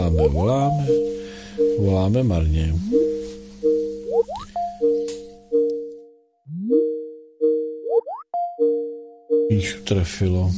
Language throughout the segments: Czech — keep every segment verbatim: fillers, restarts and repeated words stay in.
Voláme, voláme, voláme marně. Míšu trefilo.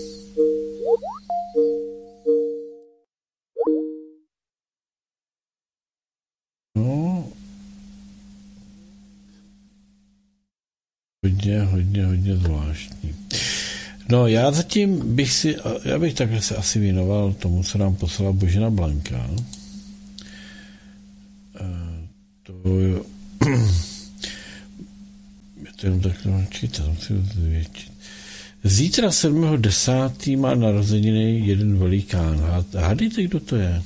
No. Hodně, hodně, hodně zvláštní. No, já zatím bych si, já bych takhle se asi věnoval tomu, co nám poslala Božena Blanka. To jo. To jenom tak čítat, musím to zvětšit. Zítra sedmého desátého má narozeniny jeden velikán. Hádejte, kdo to je?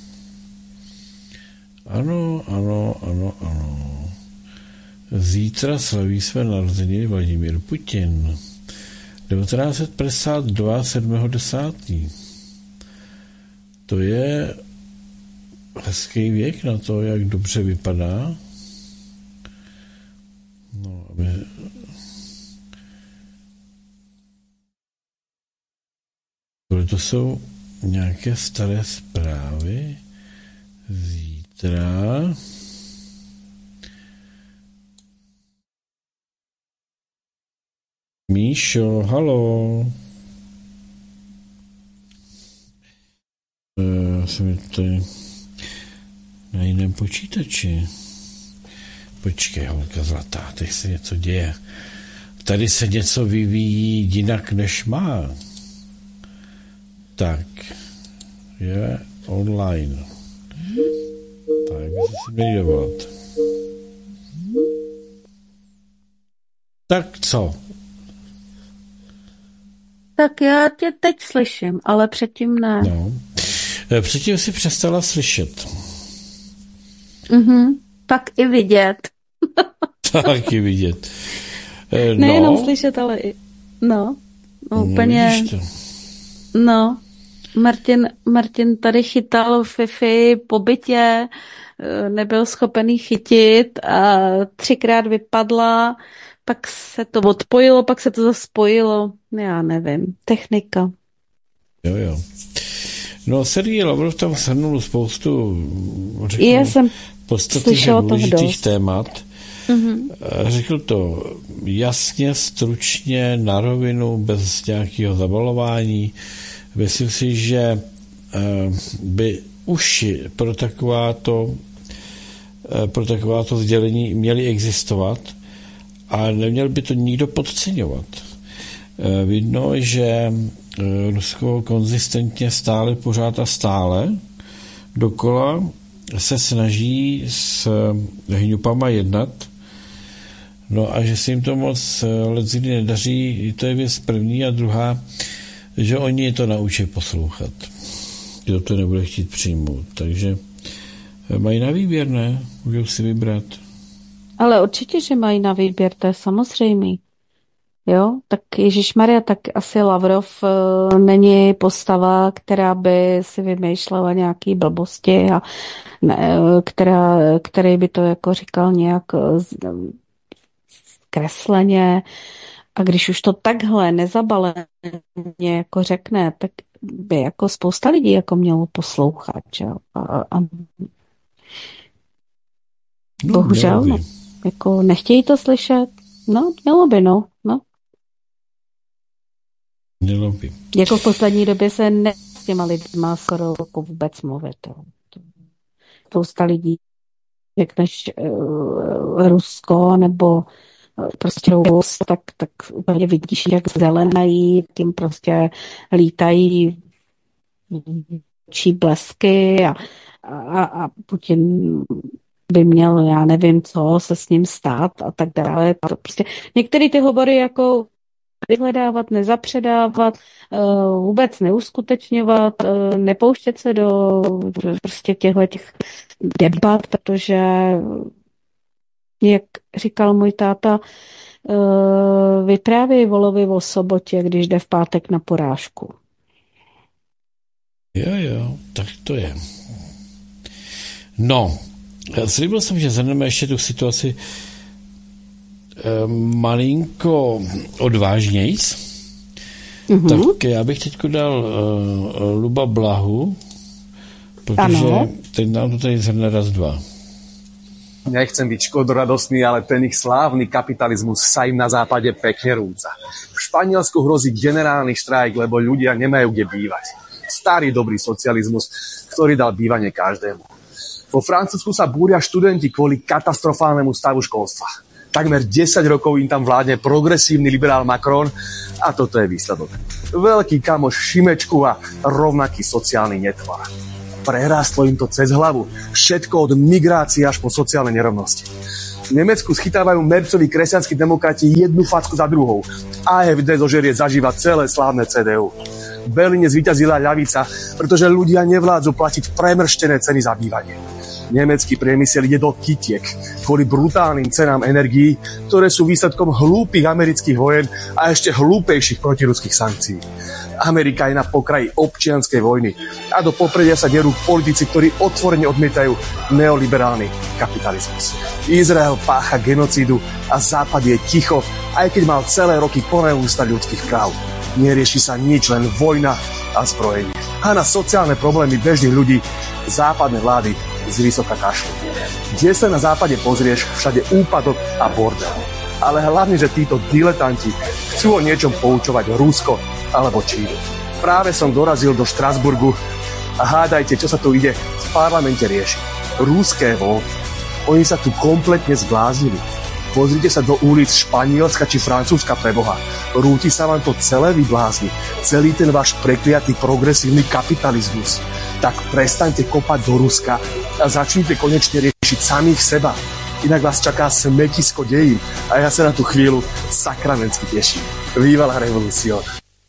Ano, ano, ano, ano. Zítra slaví své narozeniny Vladimír Putin. devatenáct set padesát dva, sedmého desátého To je hezký věk na to, jak dobře vypadá. No, aby... To jsou nějaké staré zprávy. Zítra... Míšo, halo. Já jsem tady na jiném počítači. Počkej, holka zlatá, teď se něco děje. Tady se něco vyvíjí jinak, než má. Tak, je online. Tak, by se měli dovolat. Tak co? Tak já tě teď slyším, ale předtím ne. No. Předtím si přestala slyšet. Mhm. Tak i vidět. Tak i vidět. No. Nejenom slyšet, ale i... No. No úplně... No, no. Martin, Martin tady chytal Fifi po bytě, nebyl schopený chytit a třikrát vypadla, pak se to odpojilo, pak se to zase spojilo. Já nevím. Technika. Jo, jo. No, Sergej Lavrov tam shrnul spoustu Já jsem podstatných důležitých témat. Mm-hmm. Řekl to jasně, stručně, na rovinu, bez nějakého zabalování. Myslím si, že by uši pro takováto, pro takováto sdělení měly existovat a neměl by to nikdo podceňovat. Vidno, že Rusko konzistentně stále, pořád a stále dokola se snaží s hňupama jednat, no a že se jim to moc leckdy nedaří, to je věc první, a druhá, že oni to naučí poslouchat. Kdo to nebude chtít přijmout. Takže mají na výběr, ne? Můžou si vybrat. Ale určitě, že mají na výběr, to je samozřejmý. Jo, tak ježišmarja, tak asi Lavrov uh, není postava, která by si vymýšlela nějaký blbosti a ne, která, který by to jako říkal nějak zkresleně. A když už to takhle nezabaleně jako řekne, tak by jako spousta lidí jako mělo poslouchat, jo. A, a no, bohužel, no, jako nechtějí to slyšet. No, mělo by, no, no. Mělo by. Jako v poslední době se ne s těma lidma skoro jako vůbec mluvit. Jo. Spousta lidí, řekneš uh, Rusko nebo prostě Rus, tak, tak úplně vidíš, jak zelenají, tím prostě lítají očí blesky a, a, a Putin by měl, já nevím co, se s ním stát a tak dále. To prostě některé ty hovory jako vyhledávat, nezapředávat, vůbec neuskutečňovat, nepouštět se do prostě těchto těch debat, protože jak říkal můj táta, vyprávěj volovi o sobotě, když jde v pátek na porážku. Jo, jo, tak to je. No, slíbil jsem, že zhrneme ještě tu situaci malinko odvážnějc. Mm-hmm. Tak já bych teď dal uh, Luba Blahu, protože ano. Teď nám to tady zhrne raz, dva. Nechcem byť škodoradostný, ale ten ich slávny kapitalizmus sa im na západe pekne rúca. V Španielsku hrozí generálny štrajk, lebo ľudia nemajú kde bývať. Starý dobrý socializmus, ktorý dal bývanie každému. Vo Francúzsku sa búria študenti kvôli katastrofálnemu stavu školstva. Takmer desať rokov im tam vládne progresívny liberál Macron a toto je výsledok. Veľký kamoš Šimečku a rovnaký sociálny netvar. Prerástlo im to cez hlavu. Všetko od migrácie až po sociálne nerovnosti. V Nemecku schytávajú mercoví kresťanskí demokrati jednu facku za druhou. á ef dé zožerie zažíva celé slávne cé dé ú. V Berlíne zvíťazila ľavica, pretože ľudia nevládzu platiť premrštené ceny za bývanie. Nemecký priemysel ide do kytiek kvôli brutálnym cenám energií, ktoré sú výsledkom hlúpych amerických vojen a ešte hlúpejších protiruských sankcií. Amerika je na pokraji občianskej vojny a do popredia sa derú politici, ktorí otvorene odmietajú neoliberálny kapitalizmus. Izrael pácha genocídu a Západ je ticho, aj keď mal celé roky plné ústa ľudských práv. Nerieši sa nič, len vojna a zbrojenie. A na sociálne problémy bežných ľudí západné vlády zvysoka kašľú. Kde sa na západe pozrieš, všade úpadok a bordel. Ale hlavne, že títo diletanti chcú o niečom poučovať Rusko alebo Čínu. Práve som dorazil do Štrasburgu a hádajte, čo sa tu ide v parlamente riešiť. Ruské voľby. Oni sa tu kompletne zbláznili. Pozrite sa do ulic Španielska či Francúzska preboha. Rúti sa vám to celé vyblázni. Celý ten váš prekliatý progresívny kapitalizmus. Tak prestaňte kopať do Ruska a začnite konečne riešiť samých seba. Inak vás čaká smetisko dejín a ja sa na tú chvíľu sakramensky teším. Viva la revolución.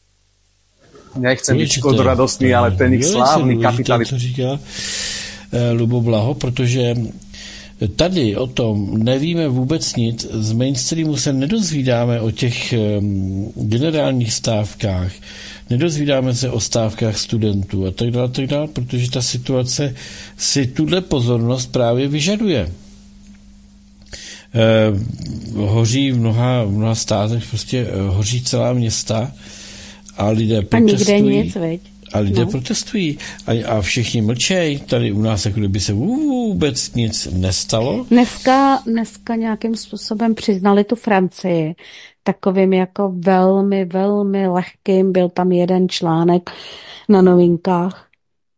Nechcem byť škodoradostný, ale ten ich slávny kapitalismus. To říká Lubo Blaho, protože tady o tom nevíme vůbec nic. Z mainstreamu se nedozvídáme o těch generálních stávkách, nedozvídáme se o stávkách studentů a tak dále, tak dále, protože ta situace si tuhle pozornost právě vyžaduje. Eh, hoří v mnoha, v mnoha státech, prostě hoří celá města a lidé protestují. A nikde nic, veď? A lidé no. protestují a, a všichni mlčej. Tady u nás jako kdyby se vůbec nic nestalo. Dneska, dneska nějakým způsobem přiznali tu Francii. Takovým jako velmi, velmi lehkým. Byl tam jeden článek na Novinkách.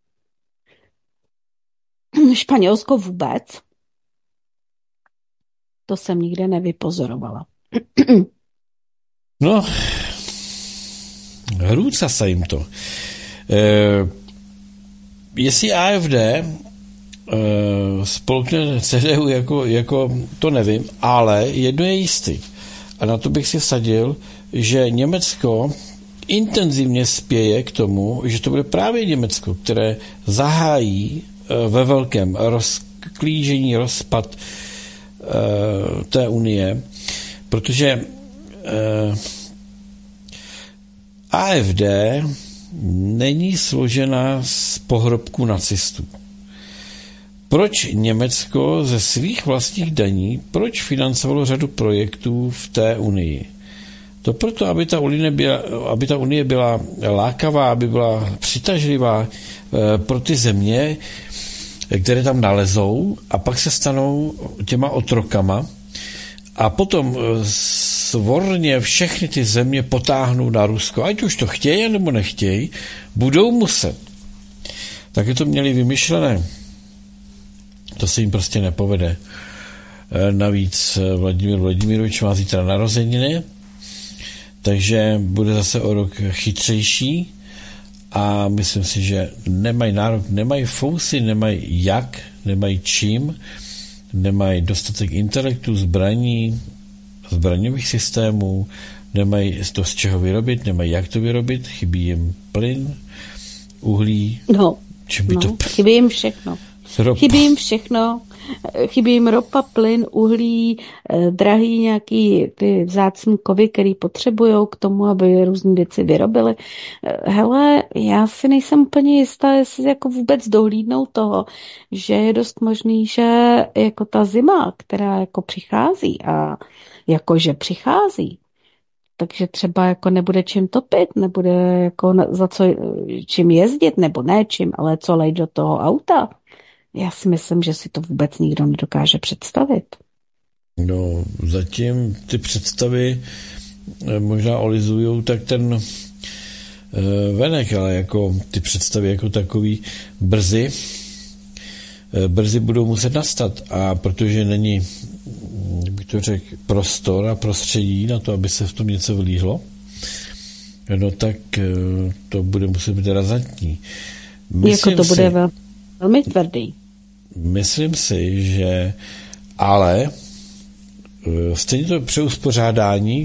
Španělsko vůbec. To jsem nikde nevypozorovala. No, hrůca se jim to. Uh, jestli á ef dé uh, spolkne cé dé ú jako, jako, to nevím, ale jedno je jistý. A na to bych si vsadil, že Německo intenzivně spěje k tomu, že to bude právě Německo, které zahájí uh, ve velkém rozklížení, rozpad uh, té unie, protože uh, á ef dé není složena z pohrobků nacistů. Proč Německo ze svých vlastních daní, proč financovalo řadu projektů v té unii? To proto, aby ta unie byla, aby ta unie byla lákavá, aby byla přitažlivá pro ty země, které tam nalezou a pak se stanou těma otrokama a potom svorně všechny ty země potáhnou na Rusko, ať už to chtějí nebo nechtějí, budou muset. Taky to měli vymyšlené. To se jim prostě nepovede. Navíc Vladimír Vladimirovič má zítra narozeniny, takže bude zase o rok chytřejší a myslím si, že nemají nárok, nemají fousy, nemají jak, nemají čím, nemají dostatek intelektu, zbraní, zbraňových systémů, nemají to z čeho vyrobit, nemají jak to vyrobit, chybí jim plyn, uhlí. No, no to... chybí jim všechno. Ropa. Chybí jim všechno. Chybí jim ropa, plyn, uhlí, drahý nějaký ty vzácný kovy, který potřebujou k tomu, aby různé věci vyrobili. Hele, já si nejsem úplně jistá, jestli jako vůbec dohlídnou toho, že je dost možný, že jako ta zima, která jako přichází a jakože přichází, takže třeba jako nebude čím topit, nebude jako za co, čím jezdit, nebo ne čím, ale co lejt do toho auta. Já si myslím, že si to vůbec nikdo nedokáže představit. No, zatím ty představy možná olizujou tak ten venek, ale jako ty představy jako takový brzy brzy budou muset nastat, a protože není, bych to řekl, prostor a prostředí na to, aby se v tom něco vlíhlo, no tak to bude muset být razantní. Myslím jako to bude si, velmi tvrdý. Myslím si, že ale stejně to přeuspořádání,